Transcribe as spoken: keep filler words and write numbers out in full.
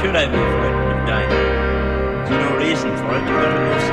should I be frightened of dying? There's no reason for it. You've got to know